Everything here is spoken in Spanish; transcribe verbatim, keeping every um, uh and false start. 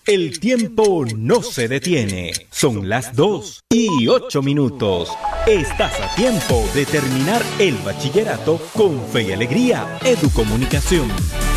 El tiempo no se detiene. Son las dos y ocho minutos. Estás a tiempo de terminar el bachillerato con fe y alegría. Educomunicación.